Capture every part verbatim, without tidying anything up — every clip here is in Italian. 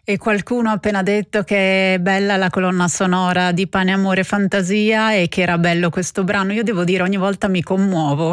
E qualcuno ha appena detto che è bella la colonna sonora di Pane, Amore, Fantasia e che era bello questo brano. Io devo dire, ogni volta mi commuovo.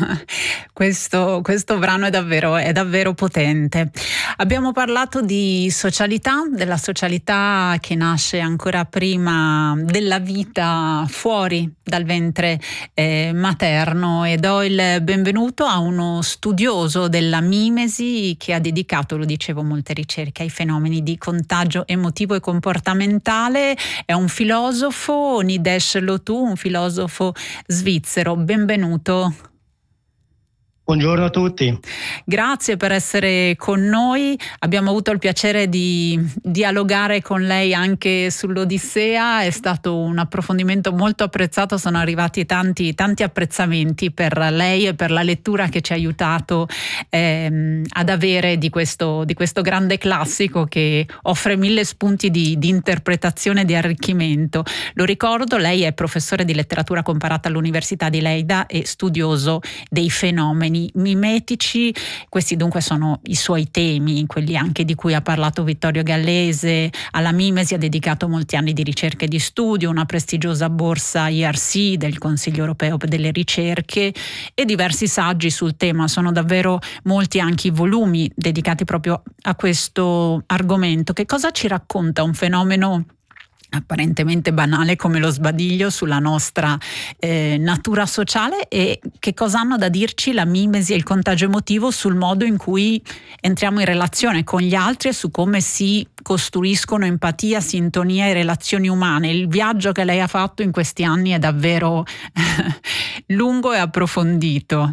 questo, questo brano è davvero, è davvero potente. Abbiamo parlato di socialità, della socialità che nasce ancora prima della vita fuori dal ventre eh, materno, e do il benvenuto a uno studioso della mimesi che ha dedicato, lo dicevo, molte ricerche ai fenomeni di contagio emotivo e comportamentale. È un filosofo, Nidesh Lotu, un filosofo svizzero. Benvenuto. Buongiorno a tutti. Grazie per essere con noi. Abbiamo avuto il piacere di dialogare con lei anche sull'Odissea, è stato un approfondimento molto apprezzato, sono arrivati tanti, tanti apprezzamenti per lei e per la lettura che ci ha aiutato ehm, ad avere di questo, di questo grande classico che offre mille spunti di, di interpretazione e di arricchimento. Lo ricordo, lei è professore di letteratura comparata all'Università di Leida e studioso dei fenomeni mimetici. Questi dunque sono i suoi temi, quelli anche di cui ha parlato Vittorio Gallese. Alla mimesi ha dedicato molti anni di ricerca e di studio, una prestigiosa borsa I R C del Consiglio Europeo delle Ricerche e diversi saggi sul tema. Sono davvero molti anche i volumi dedicati proprio a questo argomento. Che cosa ci racconta un fenomeno apparentemente banale come lo sbadiglio sulla nostra eh, natura sociale, e che cosa hanno da dirci la mimesi e il contagio emotivo sul modo in cui entriamo in relazione con gli altri e su come si costruiscono empatia, sintonia e relazioni umane? Il viaggio che lei ha fatto in questi anni è davvero lungo e approfondito.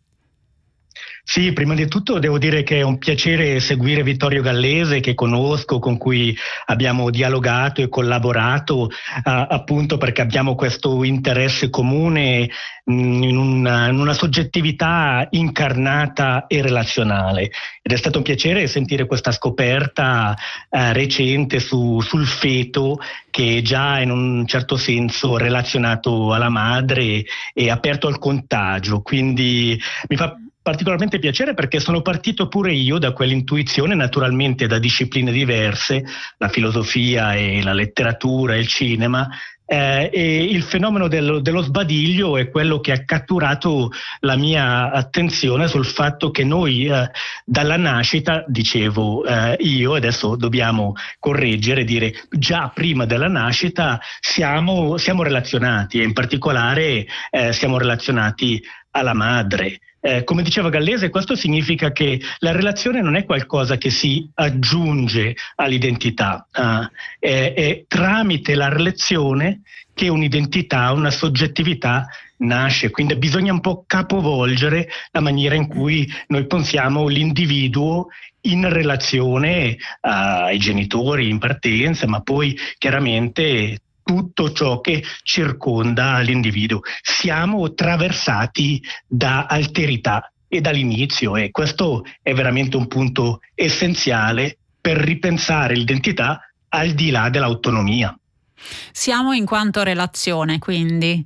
Sì, prima di tutto devo dire che è un piacere seguire Vittorio Gallese, che conosco, con cui abbiamo dialogato e collaborato, eh, appunto perché abbiamo questo interesse comune mh, in, una, in una soggettività incarnata e relazionale. Ed è stato un piacere sentire questa scoperta eh, recente su, sul feto, che è già in un certo senso relazionato alla madre e aperto al contagio. Quindi mi fa particolarmente piacere perché sono partito pure io da quell'intuizione, naturalmente da discipline diverse, la filosofia e la letteratura e il cinema, eh, e il fenomeno dello, dello sbadiglio è quello che ha catturato la mia attenzione sul fatto che noi eh, dalla nascita, dicevo eh, io, adesso dobbiamo correggere, dire già prima della nascita siamo, siamo relazionati, e in particolare eh, siamo relazionati alla madre. Eh, come diceva Gallese, questo significa che la relazione non è qualcosa che si aggiunge all'identità, eh, è, è tramite la relazione che un'identità, una soggettività nasce, quindi bisogna un po' capovolgere la maniera in cui noi pensiamo l'individuo in relazione uh, ai genitori in partenza, ma poi chiaramente tutto ciò che circonda l'individuo. Siamo traversati da alterità e dall'inizio, e questo è veramente un punto essenziale per ripensare l'identità al di là dell'autonomia. Siamo in quanto relazione, quindi?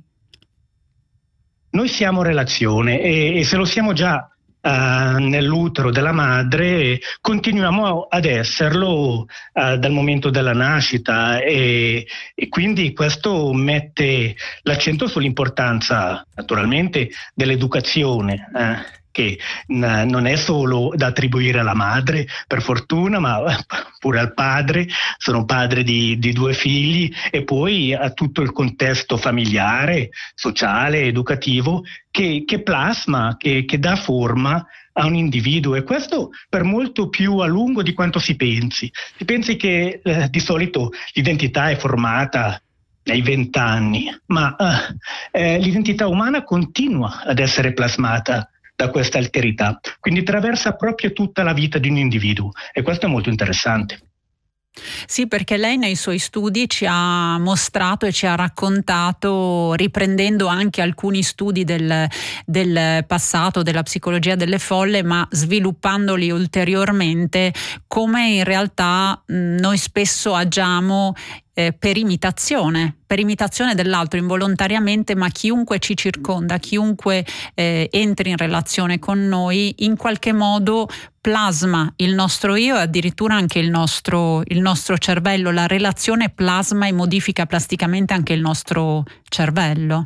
Noi siamo relazione e, e se lo siamo già Uh, nell'utero della madre, continuiamo ad esserlo uh, dal momento della nascita, e, e quindi questo mette l'accento sull'importanza naturalmente dell'educazione, eh, che n- non è solo da attribuire alla madre, per fortuna, ma pure al padre. Sono padre di, di due figli, e poi a tutto il contesto familiare, sociale, educativo che, che plasma, che, che dà forma a un individuo, e questo per molto più a lungo di quanto si pensi. Si pensi che eh, di solito l'identità è formata ai vent'anni, ma eh, l'identità umana continua ad essere plasmata da questa alterità, quindi attraversa proprio tutta la vita di un individuo, e questo è molto interessante. Sì, perché lei nei suoi studi ci ha mostrato e ci ha raccontato, riprendendo anche alcuni studi del, del passato, della psicologia delle folle, ma sviluppandoli ulteriormente, come in realtà mh, noi spesso agiamo eh, per imitazione, per imitazione dell'altro involontariamente, ma chiunque ci circonda, chiunque eh, entri in relazione con noi, in qualche modo plasma il nostro io e addirittura anche il nostro, il nostro cervello. La relazione plasma e modifica plasticamente anche il nostro cervello.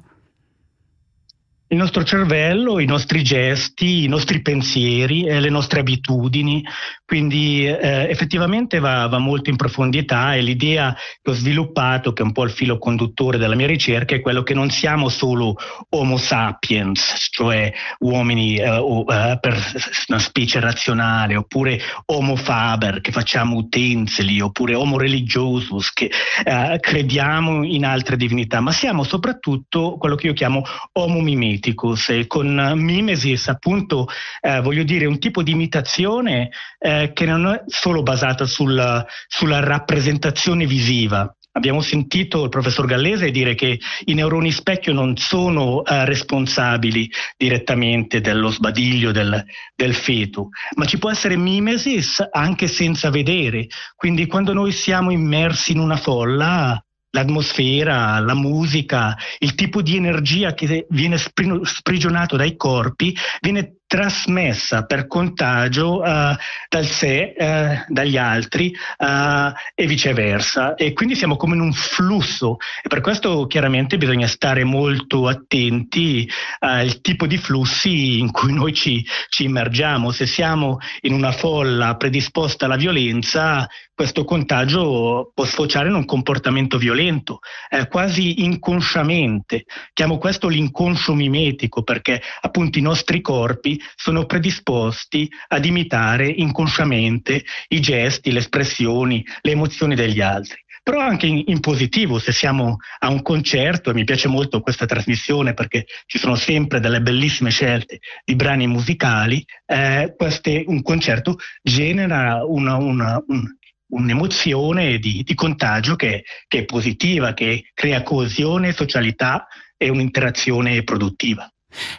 Il nostro cervello, i nostri gesti, i nostri pensieri, eh, le nostre abitudini, quindi eh, effettivamente va, va molto in profondità, e l'idea che ho sviluppato, che è un po' il filo conduttore della mia ricerca, è quello che non siamo solo Homo sapiens, cioè uomini eh, o, eh, per una specie razionale, oppure Homo faber, che facciamo utensili, oppure Homo religiosus, che eh, crediamo in altre divinità, ma siamo soprattutto quello che io chiamo Homo mimeticus. E con mimesis, appunto, eh, voglio dire, un tipo di imitazione eh, che non è solo basata sulla, sulla rappresentazione visiva. Abbiamo sentito il professor Gallese dire che i neuroni specchio non sono eh, responsabili direttamente dello sbadiglio del, del feto, ma ci può essere mimesis anche senza vedere. Quindi quando noi siamo immersi in una folla, l'atmosfera, la musica, il tipo di energia che viene sprigionato dai corpi viene trasmessa per contagio uh, dal sé, uh, dagli altri uh, e viceversa, e quindi siamo come in un flusso, e per questo chiaramente bisogna stare molto attenti al tipo di flussi in cui noi ci, ci immergiamo. Se siamo in una folla predisposta alla violenza, questo contagio può sfociare in un comportamento violento, eh, quasi inconsciamente. Chiamo questo l'inconscio mimetico, perché appunto i nostri corpi sono predisposti ad imitare inconsciamente i gesti, le espressioni, le emozioni degli altri. Però anche in, in positivo, se siamo a un concerto, e mi piace molto questa trasmissione perché ci sono sempre delle bellissime scelte di brani musicali, eh, queste, un concerto genera una, una, un, un'emozione di, di contagio che, che è positiva, che crea coesione, socialità e un'interazione produttiva.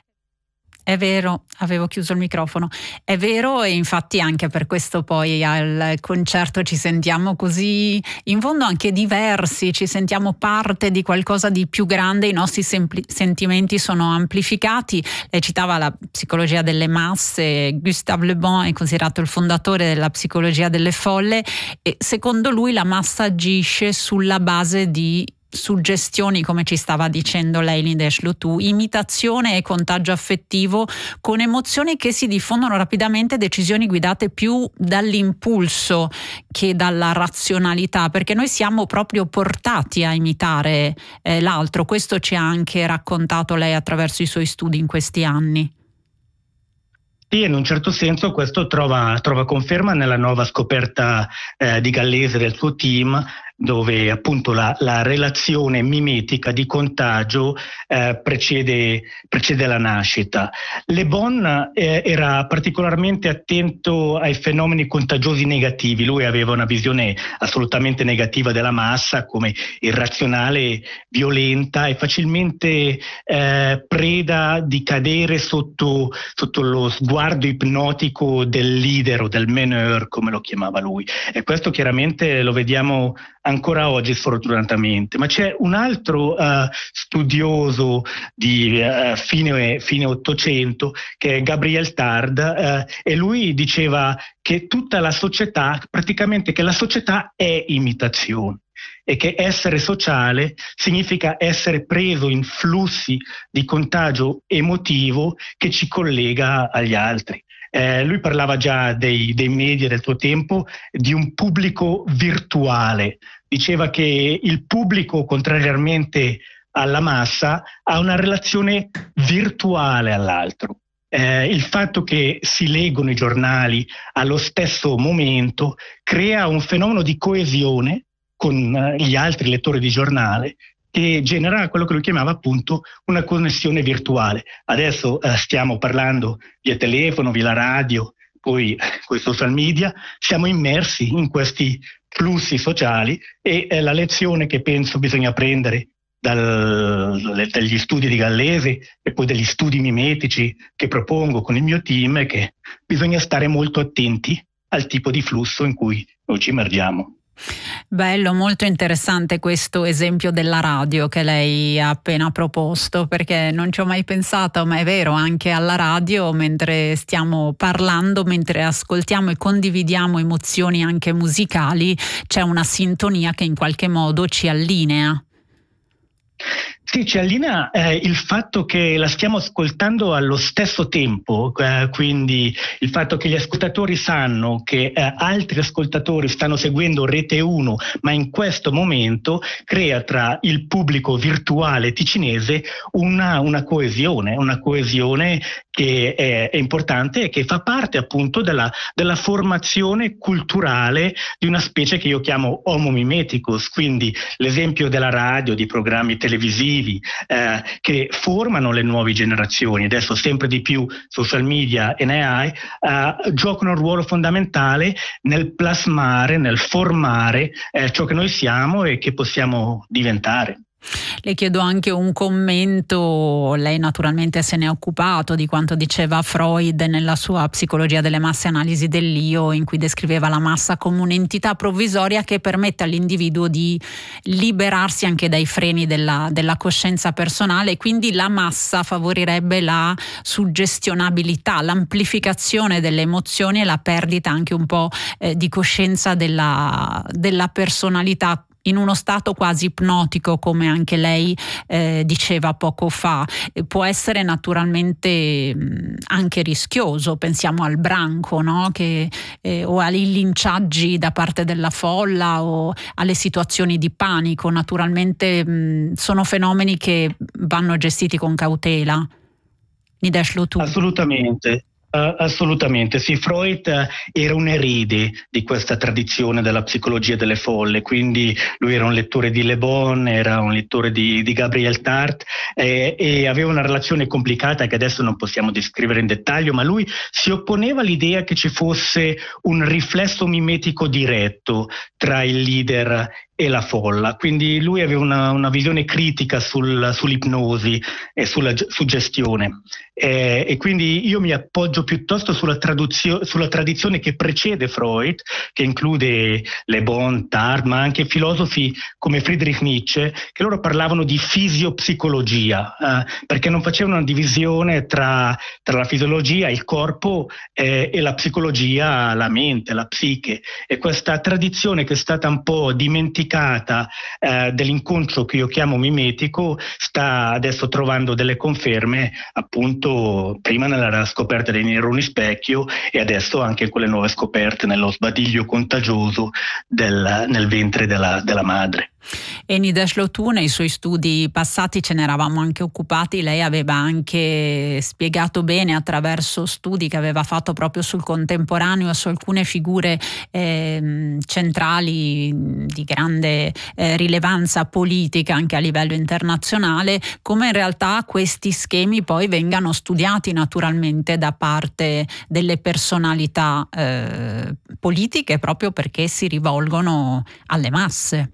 È vero, avevo chiuso il microfono. È vero, e infatti anche per questo poi al concerto ci sentiamo così, in fondo anche diversi, ci sentiamo parte di qualcosa di più grande, i nostri sempli- sentimenti sono amplificati. Lei citava la psicologia delle masse, Gustave Le Bon è considerato il fondatore della psicologia delle folle, e secondo lui la massa agisce sulla base di suggestioni, come ci stava dicendo lei, Lindesh Lutu, imitazione e contagio affettivo con emozioni che si diffondono rapidamente, decisioni guidate più dall'impulso che dalla razionalità, perché noi siamo proprio portati a imitare eh, l'altro. Questo ci ha anche raccontato lei attraverso i suoi studi in questi anni. Sì, in un certo senso questo trova, trova conferma nella nuova scoperta eh, di Gallese e del suo team, dove appunto la, la relazione mimetica di contagio eh, precede, precede la nascita. Le Bon eh, era particolarmente attento ai fenomeni contagiosi negativi. Lui aveva una visione assolutamente negativa della massa come irrazionale, violenta e facilmente eh, preda di cadere sotto, sotto lo sguardo ipnotico del leader o del meneur, come lo chiamava lui. E questo chiaramente lo vediamo ancora oggi, sfortunatamente. Ma c'è un altro uh, studioso di uh, fine, fine Ottocento, che è Gabriel Tard, uh, e lui diceva che tutta la società, praticamente che la società è imitazione, e che essere sociale significa essere preso in flussi di contagio emotivo che ci collega agli altri. Eh, lui parlava già dei, dei media del suo tempo, di un pubblico virtuale. Diceva che il pubblico, contrariamente alla massa, ha una relazione virtuale all'altro. Eh, il fatto che si leggono i giornali allo stesso momento crea un fenomeno di coesione con eh, gli altri lettori di giornale, che genera quello che lui chiamava appunto una connessione virtuale. Adesso eh, stiamo parlando via telefono, via radio, poi con i social media, siamo immersi in questi flussi sociali, e eh, la lezione che penso bisogna prendere dal, dagli studi di Gallese e poi dagli studi mimetici che propongo con il mio team è che bisogna stare molto attenti al tipo di flusso in cui noi ci immergiamo. Bello, molto interessante questo esempio della radio che lei ha appena proposto, perché non ci ho mai pensato, ma è vero, anche alla radio, mentre stiamo parlando, mentre ascoltiamo e condividiamo emozioni anche musicali, c'è una sintonia che in qualche modo ci allinea. Sì, ci allinea eh, il fatto che la stiamo ascoltando allo stesso tempo, eh, quindi il fatto che gli ascoltatori sanno che eh, altri ascoltatori stanno seguendo Rete uno, ma in questo momento crea tra il pubblico virtuale ticinese una, una coesione, una coesione che è, è importante e che fa parte appunto della, della formazione culturale di una specie che io chiamo Homo mimeticus, quindi l'esempio della radio, di programmi televisivi, Eh, che formano le nuove generazioni. Adesso sempre di più social media e A I eh, giocano un ruolo fondamentale nel plasmare, nel formare eh, ciò che noi siamo e che possiamo diventare. Le chiedo anche un commento, lei naturalmente se ne è occupato, di quanto diceva Freud nella sua Psicologia delle masse, analisi dell'io, in cui descriveva la massa come un'entità provvisoria che permette all'individuo di liberarsi anche dai freni della, della coscienza personale, e quindi la massa favorirebbe la suggestionabilità, l'amplificazione delle emozioni e la perdita anche un po' eh, di coscienza della, della personalità, in uno stato quasi ipnotico, come anche lei eh, diceva poco fa. Può essere naturalmente mh, anche rischioso, pensiamo al branco, no? che, eh, o ai linciaggi da parte della folla o alle situazioni di panico. Naturalmente mh, sono fenomeni che vanno gestiti con cautela. Nidesh Lotu. Assolutamente. Uh, assolutamente, sì, Freud uh, era un erede di questa tradizione della psicologia delle folle, quindi lui era un lettore di Le Bon, era un lettore di, di Gabriel Tart eh, e aveva una relazione complicata che adesso non possiamo descrivere in dettaglio, ma lui si opponeva all'idea che ci fosse un riflesso mimetico diretto tra il leader e la folla, quindi lui aveva una, una visione critica sul, sull'ipnosi e sulla suggestione eh, e quindi io mi appoggio piuttosto sulla, sulla tradizione che precede Freud, che include Le Bon, Tart, ma anche filosofi come Friedrich Nietzsche, che loro parlavano di fisiopsicologia eh, perché non facevano una divisione tra, tra la fisiologia, il corpo eh, e la psicologia, la mente, la psiche, e questa tradizione che è stata un po' dimenticata Eh, dell'incontro che io chiamo mimetico sta adesso trovando delle conferme, appunto prima nella scoperta dei neuroni specchio e adesso anche quelle nuove scoperte nello sbadiglio contagioso del, nel ventre della, della madre. E Nidesh Lotu, nei suoi studi passati ce ne eravamo anche occupati, lei aveva anche spiegato bene attraverso studi che aveva fatto proprio sul contemporaneo, su alcune figure eh, centrali di grande eh, rilevanza politica anche a livello internazionale, come in realtà questi schemi poi vengano studiati naturalmente da parte delle personalità eh, politiche, proprio perché si rivolgono alle masse.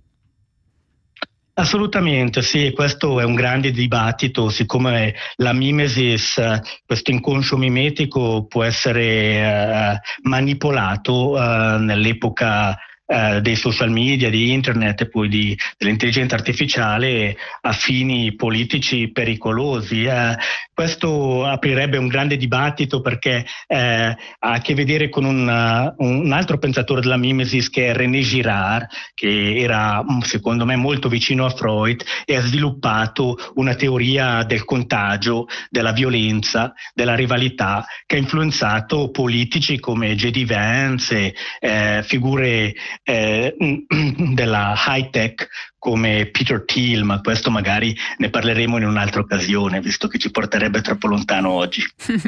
Assolutamente, sì, questo è un grande dibattito, siccome la mimesis, questo inconscio mimetico può essere eh, manipolato eh, nell'epoca eh, dei social media, di internet e poi di, dell'intelligenza artificiale a fini politici pericolosi. Eh, questo aprirebbe un grande dibattito perché eh, ha a che vedere con un, uh, un altro pensatore della mimesis che è René Girard, che era secondo me molto vicino a Freud e ha sviluppato una teoria del contagio, della violenza, della rivalità, che ha influenzato politici come J D Vance, eh, figure eh, della high tech come Peter Thiel, ma questo magari ne parleremo in un'altra occasione, visto che ci porterebbe troppo lontano oggi.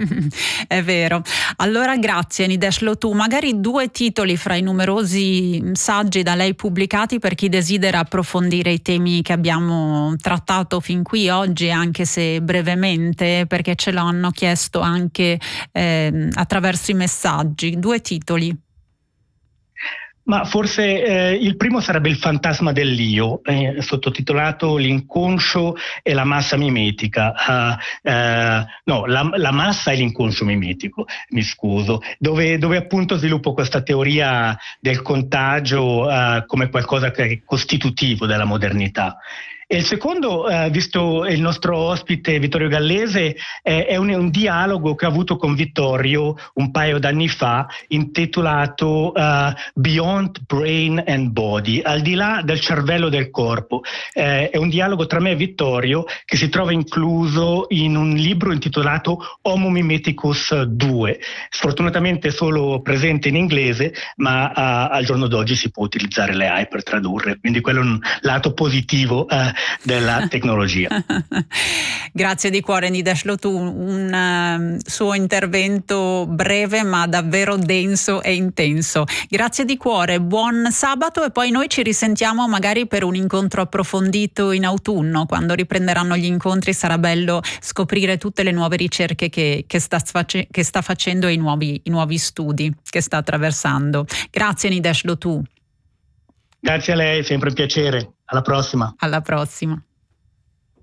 È vero. Allora grazie Nidesh Lotu, magari due titoli fra i numerosi saggi da lei pubblicati per chi desidera approfondire i temi che abbiamo trattato fin qui oggi, anche se brevemente, perché ce lo hanno chiesto anche eh, attraverso i messaggi. Due titoli. Ma forse eh, il primo sarebbe il fantasma dell'io, eh, sottotitolato L'inconscio e la massa mimetica. Uh, uh, no, la, la massa e l'inconscio mimetico, mi scuso, dove, dove appunto sviluppo questa teoria del contagio uh, come qualcosa che è costitutivo della modernità. E il secondo, eh, visto il nostro ospite Vittorio Gallese, eh, è un, un dialogo che ho avuto con Vittorio un paio d'anni fa, intitolato uh, Beyond Brain and Body, al di là del cervello e del corpo. Eh, è un dialogo tra me e Vittorio che si trova incluso in un libro intitolato Homo Mimeticus due, sfortunatamente solo presente in inglese, ma uh, al giorno d'oggi si può utilizzare le A I per tradurre, quindi quello è un lato positivo uh, della tecnologia. Grazie di cuore Nidesh Lotu, un uh, suo intervento breve ma davvero denso e intenso. Grazie di cuore, buon sabato, e poi noi ci risentiamo magari per un incontro approfondito in autunno, quando riprenderanno gli incontri. Sarà bello scoprire tutte le nuove ricerche che, che, sta, face, che sta facendo e i nuovi, i nuovi studi che sta attraversando. Grazie Nidesh Lotu. Grazie a lei, sempre un piacere. Alla prossima. Alla prossima.